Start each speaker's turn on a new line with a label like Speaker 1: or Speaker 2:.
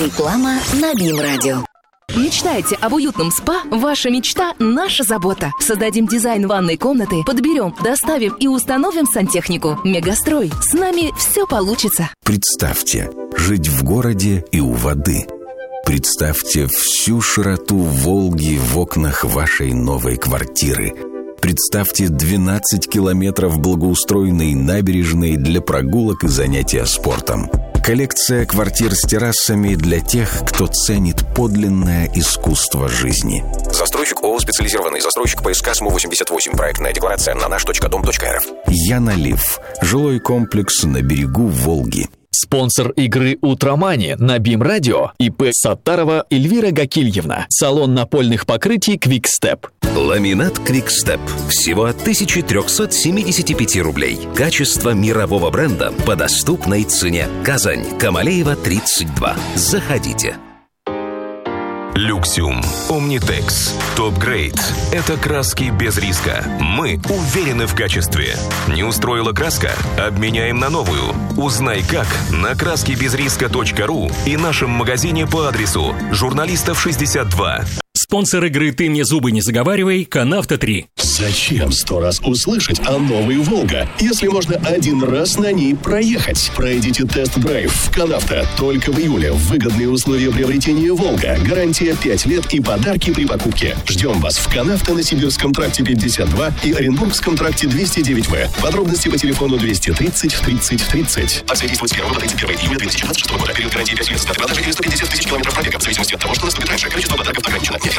Speaker 1: Реклама на БИМ-радио.
Speaker 2: Мечтаете об уютном спа? Ваша мечта – наша забота. Создадим дизайн ванной комнаты, подберем, доставим и установим сантехнику. Мегастрой. С нами все получится.
Speaker 3: Представьте, жить в городе и у воды. Представьте всю широту Волги в окнах вашей новой квартиры. Представьте 12 километров благоустроенной набережной для прогулок и занятия спортом. Коллекция квартир с террасами для тех, кто ценит подлинное искусство жизни.
Speaker 4: Застройщик ООО «Специализированный застройщик ПСК СМУ-88». Проектная декларация на наш.дом.рф.
Speaker 3: Янолив. Жилой комплекс на берегу Волги.
Speaker 5: Спонсор игры «Утромани» на БИМ-радио ИП Саттарова Эльвира Гакильевна. Салон напольных покрытий «Квикстеп».
Speaker 6: Ламинат «Квикстеп». Всего от 1375 рублей. Качество мирового бренда по доступной цене. Казань. Камалеева, 32. Заходите.
Speaker 7: Люксиум, Омнитекс, Топ-грейд. Это краски без риска. Мы уверены в качестве. Не устроила краска? Обменяем на новую. Узнай как на краскибезриска.ру и нашем магазине по адресу Журналистов 62.
Speaker 8: Спонсор игры «Ты мне зубы не заговаривай» Канавто 3.
Speaker 9: Зачем 100 раз услышать о новой «Волга», если можно один раз на ней проехать? Пройдите тест-драйв в Канавто. Только в июле. Выгодные условия приобретения «Волга». Гарантия 5 лет и подарки при покупке. Ждем вас в Канавто на Сибирском тракте 52 и Оренбургском тракте 209В. Подробности по телефону 230 30 30. Акция действует с 1 по 31 июня 2026 года. Период гарантии 5 лет. Статы продажи 150 тысяч километров пробега. В зависимости от того, что наступит раньше. Количество подарков ограничено.